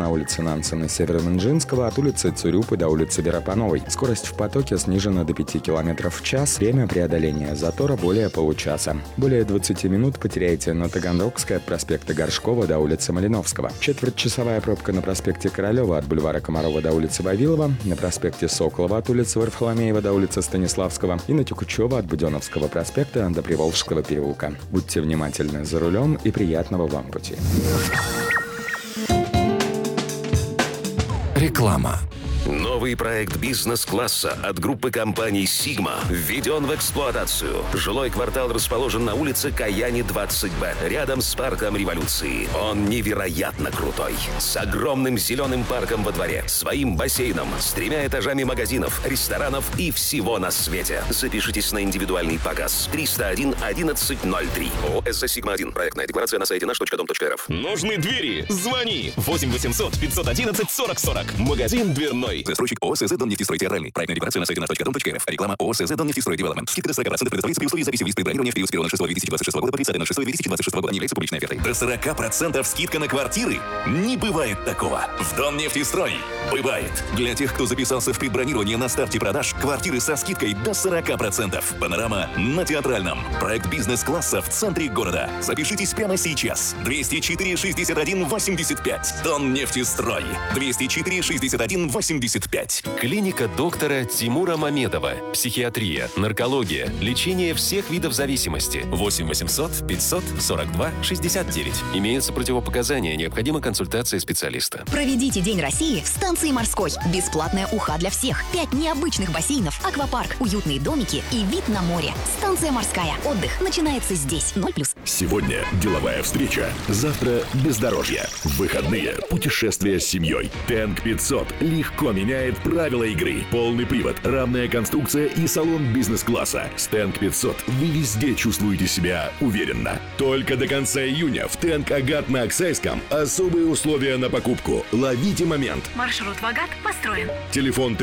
на улице Нансена Северо-Минжинского от улицы Цурюпы до улицы Веропановой. Скорость в потоке снижена до 5 км в час. Время преодоления затора более получаса. Более 20 минут потеряете на Таганрогской от проспекта Горшкова до улицы Малиновского. Четвертьчасовая пробка на проспекте Королева от бульвара Комарова до улицы Вавилова, на проспекте Соколова от улицы Варфоломеева до улицы Станиславского и на Текучева от Буденновского проспекта до Приволжского переулка. Будьте внимательны за рулем и приятного вам пути. Реклама. Новый проект бизнес-класса от группы компаний «Сигма» введен в эксплуатацию. Жилой квартал расположен на улице Каяни, 20Б, рядом с парком Революции. Он невероятно крутой. С огромным зеленым парком во дворе, своим бассейном, с 3 этажами магазинов, ресторанов и всего на свете. Запишитесь на индивидуальный показ. 301 1103. ООО «СЗ Сигма-1». Проектная декларация на сайте наш.дом.рф. Нужны двери? Звони. 8 800 511 40 40. Магазин дверной. Застройщик ООО «СЗ Доннефтестрой Театральный». Проектная декларация на сайте наш.дом.рф. Реклама ООО «СЗ Доннефтестрой Девелопмент». Скидка до 40% предоставляется при условии записи в лист предбронирования в период с 1 6 2026 года по 30 6 2026 года. Не является публичной офертой. До 40% скидка на квартиры? Не бывает такого. В Доннефтестрой бывает. Для тех, кто записался в предбронирование на старте продаж, квартиры со скидкой до 40%. Панорама на Театральном. Проект бизнес-класса в центре города. Запишитесь прямо сейчас. 204 61 85. Доннефтестрой. 204 61 85. Клиника доктора Тимура Мамедова. Психиатрия, наркология, лечение всех видов зависимости. 8 800 542 69. Имеются противопоказания, необходима консультация специалиста. Проведите День России в станции Морской. Бесплатная уха для всех. 5 необычных бассейнов, аквапарк, уютные домики и вид на море. Станция Морская. Отдых начинается здесь. 0+. Сегодня деловая встреча. Завтра бездорожье. В выходные путешествие с семьей. Тенк 500 легко меняет правила игры. Полный привод, равная конструкция и салон бизнес-класса. С Тенк 500 вы везде чувствуете себя уверенно. Только до конца июня в Тенк Агат на Оксайском особые условия на покупку. Ловите момент. Маршрут в Агат построен. Телефон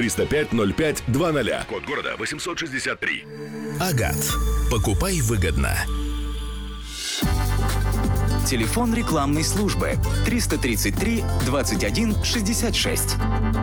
305-05-20. Код города 863. Агат. Покупай выгодно. Телефон рекламной службы 333 21 66.